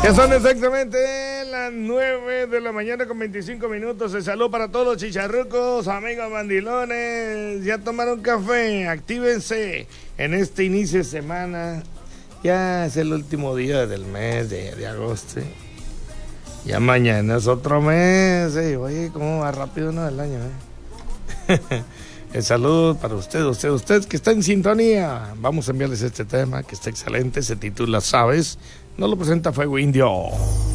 Ya son exactamente las 9 de la mañana con 25 minutos. El saludo para todos los chicharrucos, amigos mandilones. Ya tomaron café, actívense en este inicio de semana. Ya es el último día del mes de agosto. Ya mañana es otro mes. Oye, cómo va rápido uno del año. El saludo para usted que está en sintonía. Vamos a enviarles este tema que está excelente. Se titula ¿Sabes? Nos lo presenta Fuego Indio.